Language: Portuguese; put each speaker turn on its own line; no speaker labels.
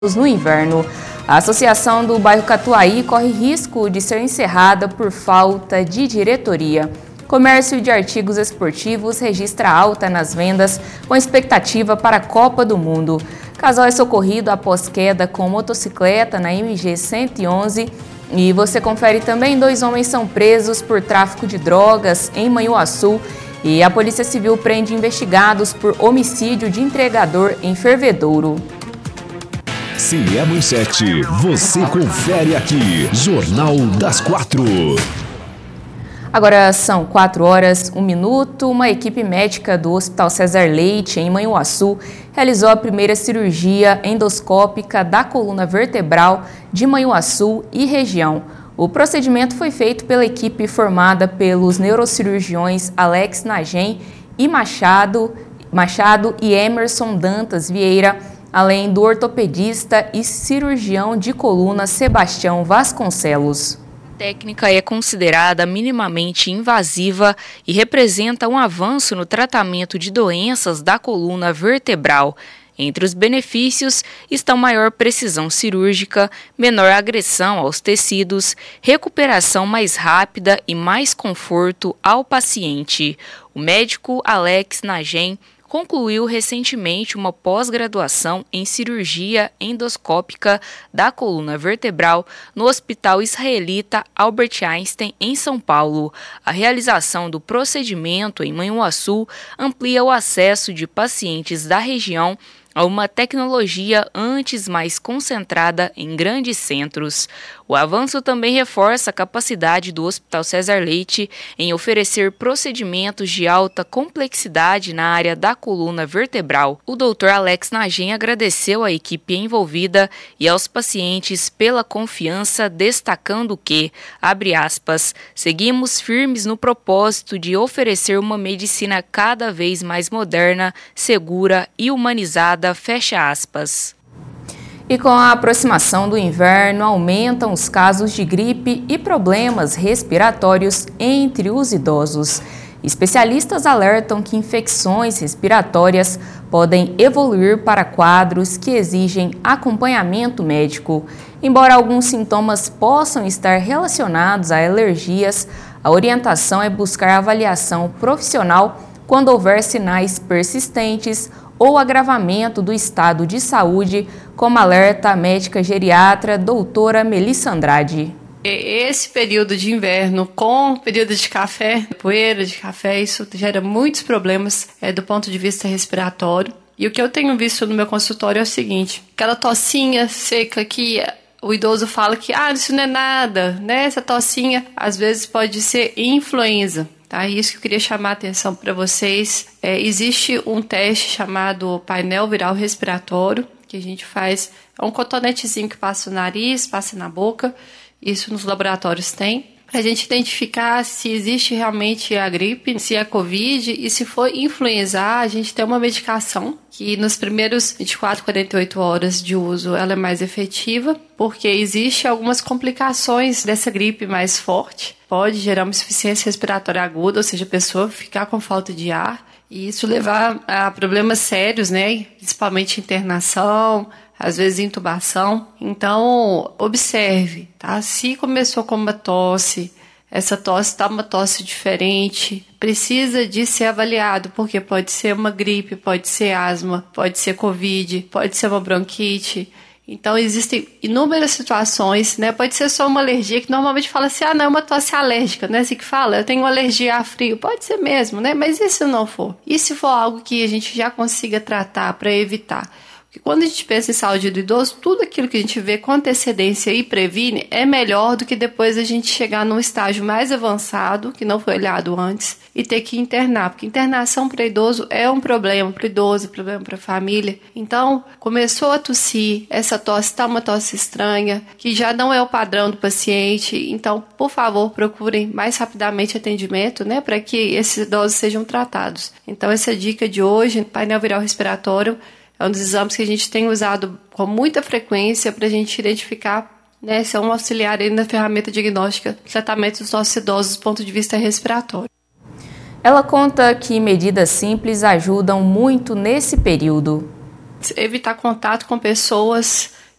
no inverno. A Associação do Bairro Catuaí corre risco de ser encerrada por falta de diretoria. Comércio de artigos esportivos registra alta nas vendas, com expectativa para a Copa do Mundo. Casal é socorrido após queda com motocicleta na MG 111. E você confere também: 2 homens são presos por tráfico de drogas em Manhuaçu. E a Polícia Civil prende investigados por homicídio de entregador em Fervedouro.
Se é manchete, você confere aqui. Jornal das 4.
Agora são 4h01. Uma equipe médica do Hospital César Leite, em Manhuaçu, realizou a primeira cirurgia endoscópica da coluna vertebral de Manhuaçu e região. O procedimento foi feito pela equipe formada pelos neurocirurgiões Alex Nagem e Machado e Emerson Dantas Vieira, além do ortopedista e cirurgião de coluna Sebastião Vasconcelos. A técnica é considerada minimamente invasiva e representa um avanço no tratamento de doenças da coluna vertebral. Entre os benefícios estão maior precisão cirúrgica, menor agressão aos tecidos, recuperação mais rápida e mais conforto ao paciente. O médico Alex Nagem concluiu recentemente uma pós-graduação em cirurgia endoscópica da coluna vertebral no Hospital Israelita Albert Einstein, em São Paulo. A realização do procedimento em Manhuaçu amplia o acesso de pacientes da região a uma tecnologia antes mais concentrada em grandes centros. O avanço também reforça a capacidade do Hospital César Leite em oferecer procedimentos de alta complexidade na área da coluna vertebral. O Dr. Alex Nagem agradeceu à equipe envolvida e aos pacientes pela confiança, destacando que, abre aspas, seguimos firmes no propósito de oferecer uma medicina cada vez mais moderna, segura e humanizada, fecha aspas. E com a aproximação do inverno, aumentam os casos de gripe e problemas respiratórios entre os idosos. Especialistas alertam que infecções respiratórias podem evoluir para quadros que exigem acompanhamento médico. Embora alguns sintomas possam estar relacionados a alergias, a orientação é buscar avaliação profissional quando houver sinais persistentes ou agravamento do estado de saúde, como alerta a médica geriatra doutora Melissa Andrade.
Esse período de inverno, com o período de café, poeira de café, isso gera muitos problemas do ponto de vista respiratório. E o que eu tenho visto no meu consultório é o seguinte: aquela tossinha seca que o idoso fala que isso não é nada, né? Essa tossinha às vezes pode ser influenza. Tá, isso que eu queria chamar a atenção para vocês. Existe um teste chamado painel viral respiratório, que a gente faz, é um cotonetezinho que passa no nariz, passa na boca, isso nos laboratórios tem, para a gente identificar se existe realmente a gripe, se é Covid, e se for influenza, a gente tem uma medicação que nos primeiros 24, 48 horas de uso ela é mais efetiva, porque existe algumas complicações dessa gripe mais forte. Pode gerar uma insuficiência respiratória aguda, ou seja, a pessoa ficar com falta de ar, e isso levar a problemas sérios, né? Principalmente internação, às vezes intubação. Então, observe, tá? Se começou com uma tosse, essa tosse está uma tosse diferente, precisa de ser avaliado, porque pode ser uma gripe, pode ser asma, pode ser Covid, pode ser uma bronquite. Então, existem inúmeras situações, né? Pode ser só uma alergia, que normalmente fala assim, não, é uma tosse alérgica, né? Assim que fala, eu tenho uma alergia a frio. Pode ser mesmo, né? Mas e se não for? E se for algo que a gente já consiga tratar para evitar? Porque quando a gente pensa em saúde do idoso, tudo aquilo que a gente vê com antecedência e previne é melhor do que depois a gente chegar num estágio mais avançado, que não foi olhado antes, e ter que internar. Porque internação para idoso é um problema para o idoso, problema para a família. Então, começou a tossir, essa tosse está uma tosse estranha, que já não é o padrão do paciente. Então, por favor, procurem mais rapidamente atendimento, né, para que esses idosos sejam tratados. Então, essa dica de hoje, painel viral respiratório, é um dos exames que a gente tem usado com muita frequência para a gente identificar, né, se é um auxiliar aí na ferramenta diagnóstica de tratamento dos nossos idosos do ponto de vista respiratório.
Ela conta que medidas simples ajudam muito nesse período.
Evitar contato com pessoas